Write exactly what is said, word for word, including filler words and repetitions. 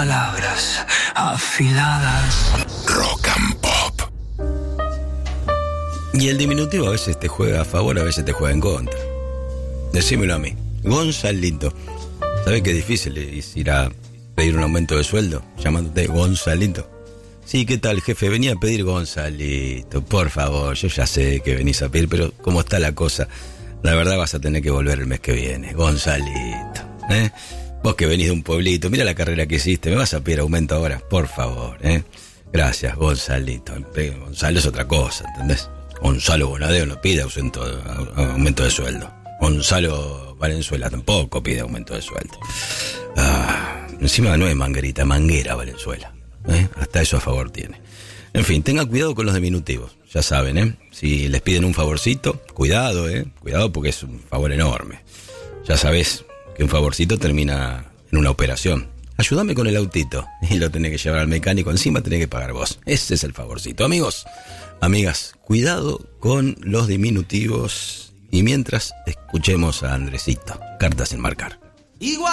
palabras afiladas. Rock and Pop. Y el diminutivo a veces te juega a favor, a veces te juega en contra. Decímelo a mí. Gonzalito. ¿Sabes qué difícil es ir a pedir un aumento de sueldo llamándote Gonzalito? Sí, ¿qué tal, jefe? Venía a pedir Gonzalito. Por favor, yo ya sé que venís a pedir, pero ¿cómo está la cosa? La verdad vas a tener que volver el mes que viene. Gonzalito, ¿eh? Vos que venís de un pueblito, mira la carrera que hiciste. ¿Me vas a pedir aumento ahora? Por favor, ¿eh? Gracias, Gonzalito. Gonzalo es otra cosa, ¿entendés? Gonzalo Bonadeo no pide aumento, aumento de sueldo. Gonzalo Valenzuela tampoco pide aumento de sueldo. Ah, encima no es manguerita, manguera Valenzuela. ¿Eh? Hasta eso a favor tiene. En fin, tengan cuidado con los diminutivos. Ya saben, ¿eh? Si les piden un favorcito, cuidado, ¿eh? Cuidado porque es un favor enorme. Ya sabés que un favorcito termina en una operación. Ayúdame con el autito. Y lo tenés que llevar al mecánico. Encima tenés que pagar vos. Ese es el favorcito. Amigos, amigas, cuidado con los diminutivos. Y mientras, escuchemos a Andresito. Cartas sin marcar. Igual.